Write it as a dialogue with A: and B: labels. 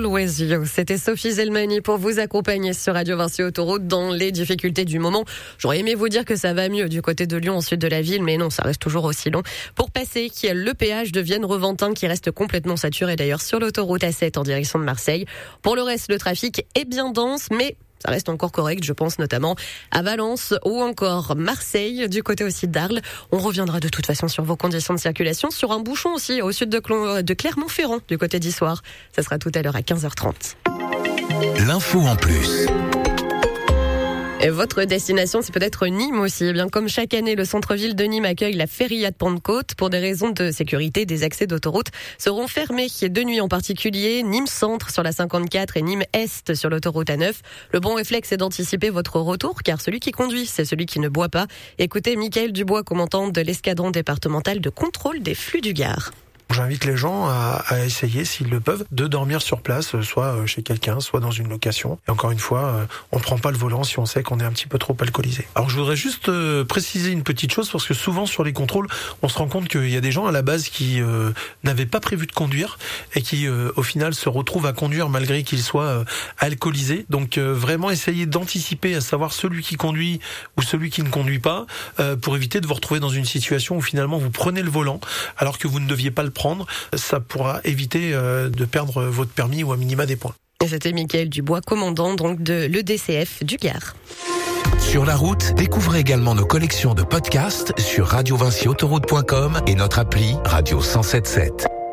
A: Always You. C'était Sophie Zelmani pour vous accompagner sur Radio Vinci Autoroute dans les difficultés du moment. J'aurais aimé vous dire que ça va mieux du côté de Lyon, au sud de la ville, mais non, ça reste toujours aussi long. Pour passer, qui a le péage de Vienne-Reventin qui reste complètement saturé d'ailleurs sur l'autoroute A7 en direction de Marseille. Pour le reste, le trafic est bien dense, mais ça reste encore correct, je pense notamment à Valence ou encore Marseille, du côté aussi d'Arles. On reviendra de toute façon sur vos conditions de circulation, sur un bouchon aussi au sud de Clermont-Ferrand, du côté d'Issoire. Ça sera tout à l'heure à 15h30.
B: L'info en plus.
A: Et votre destination, c'est peut-être Nîmes aussi. Eh bien, comme chaque année, le centre-ville de Nîmes accueille la Feria de Pentecôte. Pour des raisons de sécurité, des accès d'autoroute seront fermés de nuit en particulier. Nîmes Centre sur la 54 et Nîmes Est sur l'autoroute A9. Le bon réflexe est d'anticiper votre retour, car celui qui conduit, c'est celui qui ne boit pas. Écoutez Mickaël Dubois, commandant de l'escadron départemental de contrôle des flux du Gard.
C: J'invite les gens à essayer, s'ils le peuvent, de dormir sur place, soit chez quelqu'un, soit dans une location. Et encore une fois, on ne prend pas le volant si on sait qu'on est un petit peu trop alcoolisé. Alors je voudrais juste préciser une petite chose, parce que souvent sur les contrôles, on se rend compte qu'il y a des gens à la base qui n'avaient pas prévu de conduire et qui au final se retrouvent à conduire malgré qu'ils soient alcoolisés. Donc vraiment essayer d'anticiper, à savoir celui qui conduit ou celui qui ne conduit pas, pour éviter de vous retrouver dans une situation où finalement vous prenez le volant alors que vous ne deviez pas le prendre. Ça pourra éviter de perdre votre permis ou à minima des points.
A: Et c'était Mickaël Dubois, commandant donc de l'EDCF du Gard.
B: Sur la route, découvrez également nos collections de podcasts sur radiovinciautoroute.com et notre appli Radio 107.7.